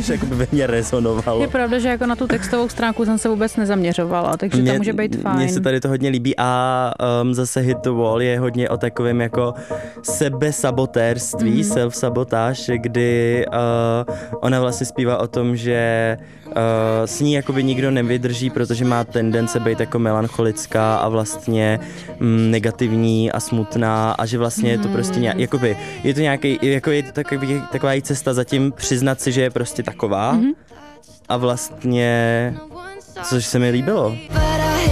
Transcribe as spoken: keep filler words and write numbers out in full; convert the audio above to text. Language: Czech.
což jakoby ve mně rezonovalo. Je pravda, že jako na tu textovou stránku jsem se vůbec nezaměřovala, takže mě, to může být fajn. Mně se tady to hodně líbí a um, zase Hit the Wall je hodně o takovém jako sebesabotérství, mm-hmm. self-sabotáž, kdy uh, ona vlastně zpívá o tom, že uh, s ní jakoby nikdo nevydrží, protože má tendence být jako melancholická a vlastně mm, negativní a smutná a že vlastně je to prostě nějak, jakoby, je to nějaký, jako je to takový, taková jí cesta zatím přiznat si, že je prostě taková mm-hmm. a vlastně, což se mi líbilo.